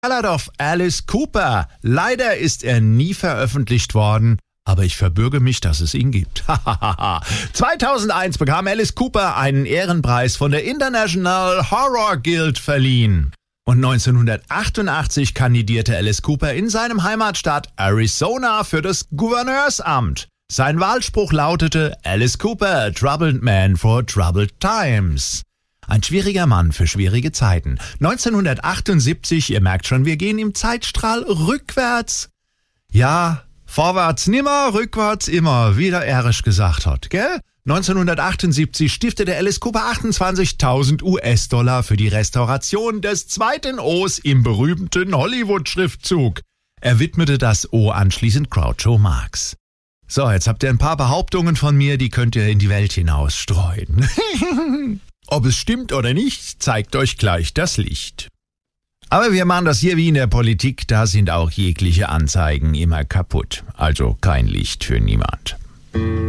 Ballad of Alice Cooper. Leider ist er nie veröffentlicht worden, aber ich verbürge mich, dass es ihn gibt. 2001 bekam Alice Cooper einen Ehrenpreis von der International Horror Guild verliehen. Und 1988 kandidierte Alice Cooper in seinem Heimatstaat Arizona für das Gouverneursamt. Sein Wahlspruch lautete: Alice Cooper, Troubled Man for Troubled Times. Ein schwieriger Mann für schwierige Zeiten. 1978, ihr merkt schon, wir gehen im Zeitstrahl rückwärts. Ja, vorwärts nimmer, rückwärts immer, wie der Erich gesagt hat, gell? 1978 stiftete Alice Cooper 28.000 US-Dollar für die Restauration des zweiten O's im berühmten Hollywood-Schriftzug. Er widmete das O anschließend Groucho Marx. So, jetzt habt ihr ein paar Behauptungen von mir, die könnt ihr in die Welt hinaus streuen. Ob es stimmt oder nicht, zeigt euch gleich das Licht. Aber wir machen das hier wie in der Politik, da sind auch jegliche Anzeigen immer kaputt. Also kein Licht für niemand.